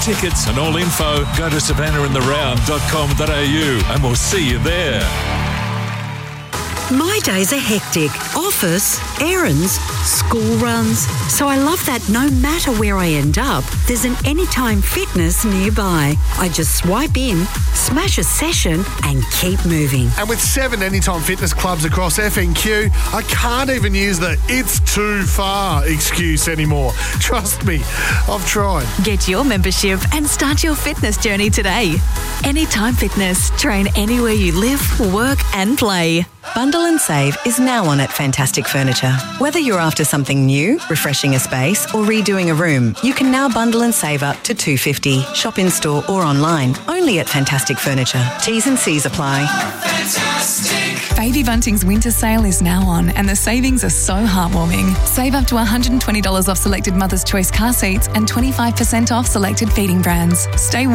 tickets and all info, go to savannahandtheround.com.au and we'll see you there. My days are hectic. Office, errands, school runs. So I love that no matter where I end up, there's an Anytime Fitness nearby. I just swipe in, smash a session and keep moving. And with 7 Anytime Fitness clubs across FNQ, I can't even use the "it's too far" excuse anymore. Trust me, I've tried. Get your membership and start your fitness journey today. Anytime Fitness. Train anywhere you live, work and play. Bundle and save is now on at Fantastic Furniture. Whether you're after something new, refreshing a space or redoing a room, you can now bundle and save up to $250. Shop in store or online, only at Fantastic Furniture. T's and C's apply. Fantastic. Baby Bunting's winter sale is now on and the savings are so heartwarming. Save up to $120 off selected Mother's Choice car seats and 25% off selected feeding brands. Stay